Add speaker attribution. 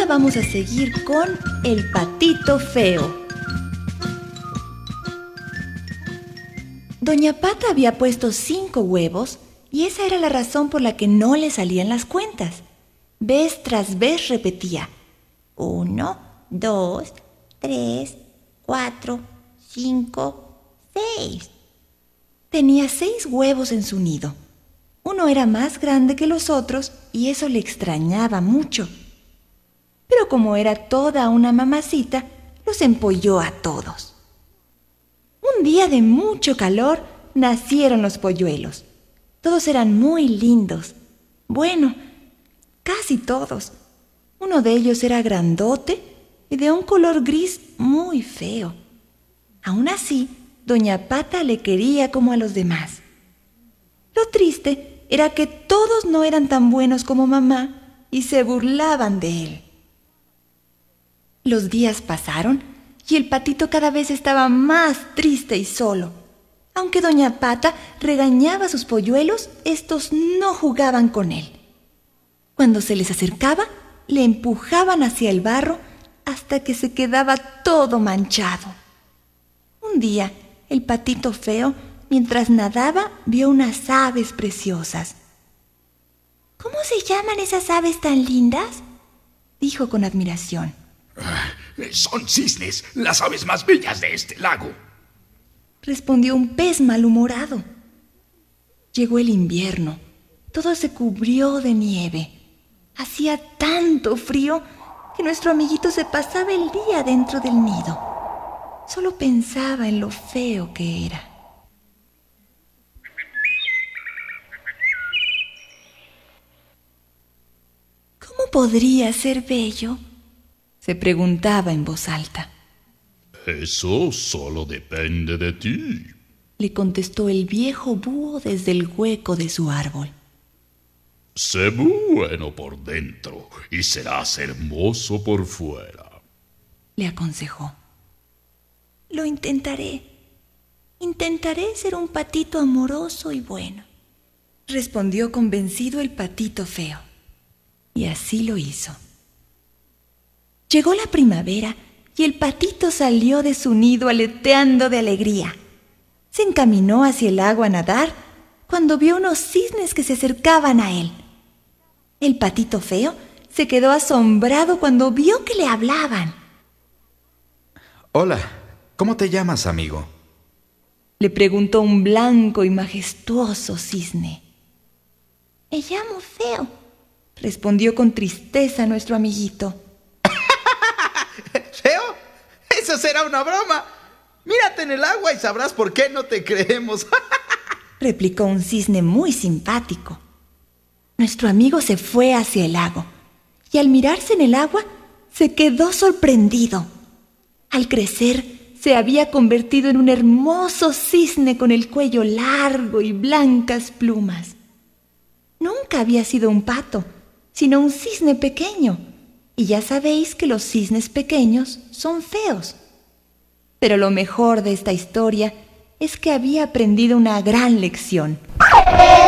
Speaker 1: vamos a seguir con El Patito Feo. Doña Pata había puesto 5 huevos y esa era la razón por la que no le salían las cuentas. Vez tras vez repetía: 1, 2, 3, 4, 5, 6. Tenía 6 huevos en su nido. Uno era más grande que los otros y eso le extrañaba mucho. Pero como era toda una mamacita, los empolló a todos. Un día de mucho calor nacieron los polluelos. Todos eran muy lindos. Bueno, casi todos. Uno de ellos era grandote y de un color gris muy feo. Aún así, Doña Pata le quería como a los demás. Lo triste era que todos no eran tan buenos como mamá y se burlaban de él. Los días pasaron y el patito cada vez estaba más triste y solo. Aunque Doña Pata regañaba a sus polluelos, estos no jugaban con él. Cuando se les acercaba, le empujaban hacia el barro hasta que se quedaba todo manchado. Un día, el patito feo, mientras nadaba, vio unas aves preciosas. ¿Cómo se llaman esas aves tan lindas?, dijo con admiración.
Speaker 2: Son cisnes, las aves más bellas de este lago,
Speaker 1: respondió un pez malhumorado. Llegó el invierno. Todo se cubrió de nieve. Hacía tanto frío que nuestro amiguito se pasaba el día dentro del nido. Solo pensaba en lo feo que era. ¿Cómo podría ser bello?, se preguntaba en voz alta.
Speaker 2: Eso solo depende de ti,
Speaker 1: le contestó el viejo búho desde el hueco de su árbol.
Speaker 2: Sé bueno por dentro y serás hermoso por fuera,
Speaker 1: le aconsejó. Lo intentaré. Intentaré ser un patito amoroso y bueno, respondió convencido el patito feo. Y así lo hizo. Llegó la primavera y el patito salió de su nido aleteando de alegría. Se encaminó hacia el agua a nadar cuando vio unos cisnes que se acercaban a él. El patito feo se quedó asombrado cuando vio que le hablaban.
Speaker 3: Hola, ¿cómo te llamas, amigo?,
Speaker 1: le preguntó un blanco y majestuoso cisne. Me llamo Feo, respondió con tristeza nuestro amiguito.
Speaker 3: ¿Feo? Eso será una broma. Mírate en el agua y sabrás por qué no te creemos,
Speaker 1: replicó un cisne muy simpático. Nuestro amigo se fue hacia el lago y al mirarse en el agua se quedó sorprendido. Al crecer se había convertido en un hermoso cisne con el cuello largo y blancas plumas. Nunca había sido un pato, sino un cisne pequeño. Y ya sabéis que los cisnes pequeños son feos. Pero lo mejor de esta historia es que había aprendido una gran lección.